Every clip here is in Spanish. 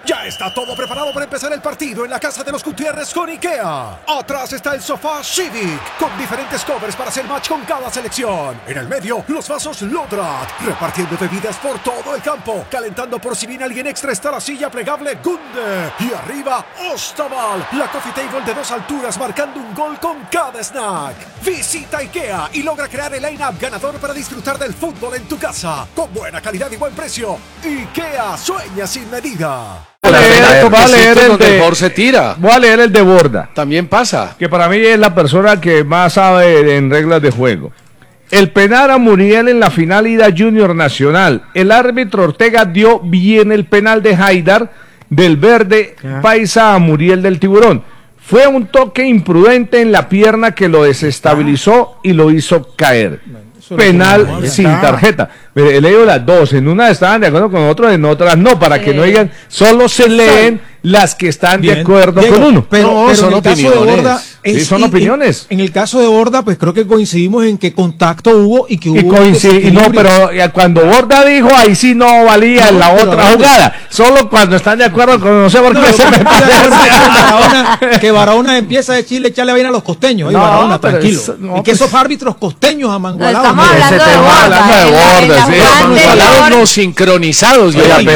Ya está todo preparado para empezar el partido en la casa de los Gutiérrez con IKEA. Atrás está el sofá Civic, con diferentes covers para hacer match con cada selección. En el medio, los vasos Lodrat, repartiendo bebidas por todo el campo. Calentando por si viene alguien extra está la silla plegable Gunde. Y arriba, Ostaval, la coffee table de 2 alturas marcando un gol con cada snack. Visita IKEA y logra crear el line-up ganador para disfrutar del fútbol en tu casa. Con buena calidad y buen precio. IKEA sueña sin medida. Voy a leer el de Borda. También pasa. Que para mí es la persona que más sabe en reglas de juego. El penal a Muriel en la final ida Junior Nacional. El árbitro Ortega dio bien el penal de Haidar del Verde Paisa a Muriel del Tiburón. Fue un toque imprudente en la pierna que lo desestabilizó y lo hizo caer. Penal sin tarjeta. He leído las dos, en una estaban de acuerdo con otros, en otras no, para que no digan, solo se leen las que están de acuerdo con uno. Pero son opiniones. Son opiniones. En el caso de Borda, pues creo que coincidimos en que contacto hubo y que hubo. No, pero cuando Borda dijo, ahí sí no valía la otra jugada. Solo cuando están de acuerdo con, no sé por qué se me parece. Que Barahona empieza de Chile a echarle vaina a los costeños. No, Barahona, tranquilo. Y que esos árbitros costeños amangualados. Estamos hablando de Borda. No sincronizados.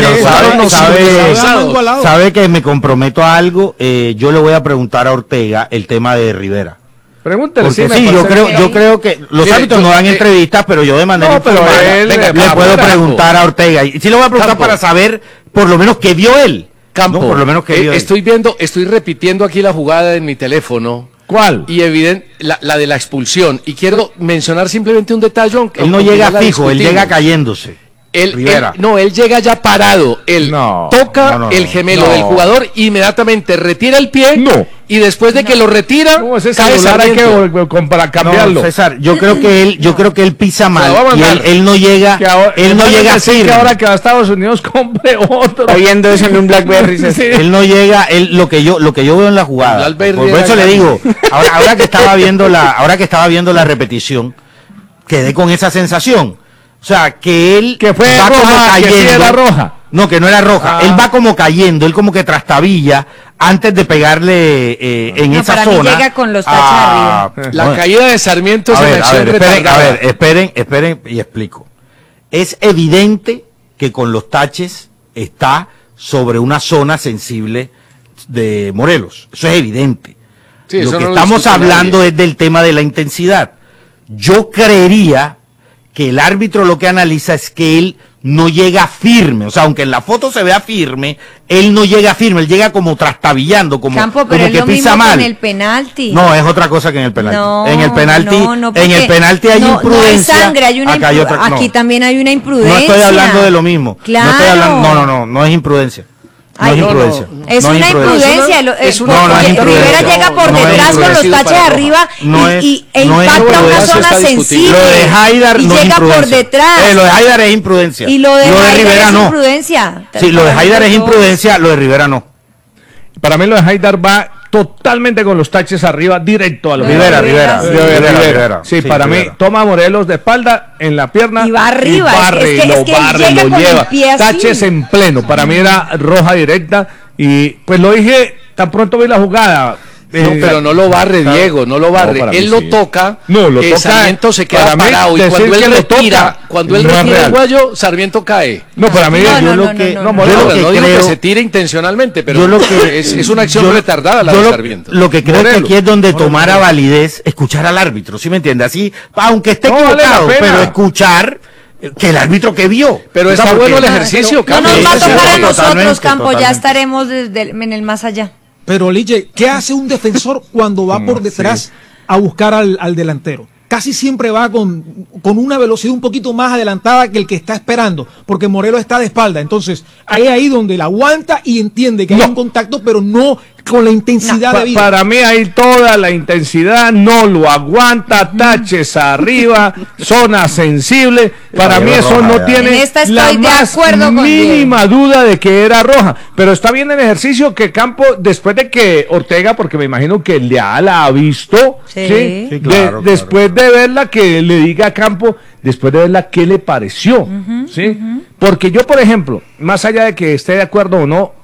Sabe que me comprometo a algo. Yo le voy a preguntar a Ortega el tema de Rivera. Pregúntale. Porque sí, yo creo que los árbitros no dan entrevistas, pero yo de manera informal le puedo preguntar a Ortega. Y sí le voy a preguntar para saber por lo menos qué vio él. Campo, por lo menos que estoy repitiendo aquí la jugada en mi teléfono. ¿Cuál? Y la de la expulsión. Y quiero mencionar simplemente un detalle. Él no llega fijo, él llega cayéndose. Él llega ya parado. Él toca el gemelo del jugador, inmediatamente retira el pie. Y después de que lo retira, cae Sarmiento. Hay que para cambiarlo. César, yo creo que él pisa mal y él no llega, él no llega firme. Que ahora que va a Estados Unidos compre otro. Está viendo eso en un BlackBerry. Sí. Él no llega, lo que yo veo en la jugada. Por eso le digo, ahora que estaba viendo la repetición, quedé con esa sensación. O sea, que él va roja, como cayendo. Que sí era roja. No, que no era roja. Él va como cayendo, él como que trastabilla antes de pegarle en esa zona. Llega con los taches arriba. La caída de Sarmiento es una acción retardada. Esperen y explico. Es evidente que con los taches está sobre una zona sensible de Morelos. Eso es evidente. Sí, lo que estamos hablando es del tema de la intensidad. Yo creería que el árbitro lo que analiza es que él no llega firme, o sea, aunque en la foto se vea firme, él no llega firme, él llega como trastabillando, como pero que pisa mal. En el penalti. No, es otra cosa que en el penalti. En el penalti hay imprudencia. No hay sangre, aquí también hay una imprudencia. No estoy hablando de lo mismo. Claro. No es imprudencia. No es imprudencia. Es una imprudencia. Rivera llega por detrás con los taches arriba e impacta una zona sensible. Lo de Haidar y llega por detrás. Lo de Haidar es imprudencia. Y lo de Rivera es no. imprudencia. Sí, lo de Haidar es imprudencia, lo de Rivera no. Para mí lo de Haidar va totalmente con los taches arriba, directo a los Rivera. Sí, para mí toma a Morelos de espalda en la pierna y va arriba, lo lleva, taches en pleno. Para mí era roja directa y pues lo dije tan pronto vi la jugada. Pero no lo barre, Diego, no lo barre. Él lo toca, Sarmiento se queda parado y cuando él retira el guayo, Sarmiento cae. No, para mí no digo que se tire intencionalmente, pero es una acción retardada la de Sarmiento. Lo que creo que aquí es donde tomara validez escuchar al árbitro, ¿sí me entiende? Así, aunque esté equivocado, pero escuchar que el árbitro que vio. Pero está bueno el ejercicio, Campo. No nos va a tocar a nosotros, Campo, ya estaremos en el más allá. Pero, Liche, ¿qué hace un defensor cuando va por detrás a buscar al delantero? Casi siempre va con una velocidad un poquito más adelantada que el que está esperando, porque Morelos está de espalda. Entonces, ahí donde la aguanta y entiende que hay un contacto, pero no con la intensidad de vida. Para mí hay toda la intensidad, no lo aguanta, taches arriba, zona sensible. Para mí eso no tiene la más mínima duda de que era roja. Pero está bien el ejercicio que Campo, después de que Ortega, porque me imagino que ya la ha visto, después de verla, que le diga a Campo, después de verla, ¿qué le pareció? Porque yo, por ejemplo, más allá de que esté de acuerdo o no,